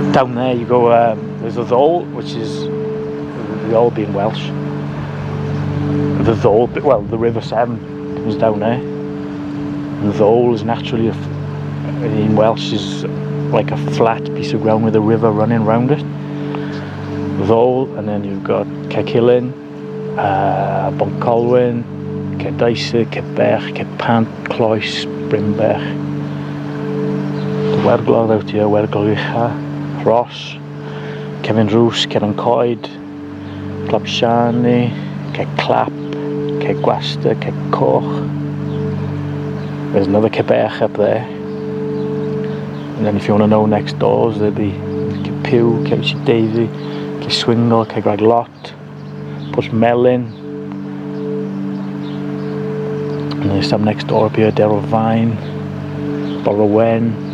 Down there you go, there's the Ddowl, which is the Ddowl being Welsh. The Ddowl, well, the River Severn comes down there. And the Ddowl is naturally, in Welsh, is like a flat piece of ground with a river running around it. The Ddowl, and then you've got Cegilyn, Boncolwyn, Cerdeisyr, Cebech, Cepant, Cloes, Brymbech. The Werglog out here, Werglog Ucha, Ross, Cefn Rws, Cefn Coed, Clopshani, Clap, Gwasta, Coch. There's another Cebech up there. And then if you want to know next doors, there'll be Pew, Cewsig Davy, Swingle, Greg Lot, Pwll Melyn. And there's some next door up here, Derryl Vine, Borrowen,